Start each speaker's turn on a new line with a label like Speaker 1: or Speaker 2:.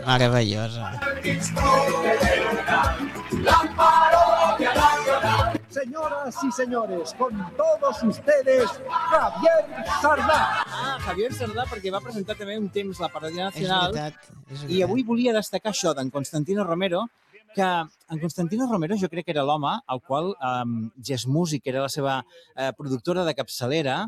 Speaker 1: Maravillosa.
Speaker 2: Señoras y señores, con todos ustedes, Javier Sardà.
Speaker 3: Javier Sardà, perquè va presentar també un temps la paròdia nacional.
Speaker 1: És veritat.
Speaker 3: I avui volia destacar això d'en Constantino Romero, que en Constantino Romero jo crec que era l'home al qual Jazz Music, que era la seva productora de capçalera,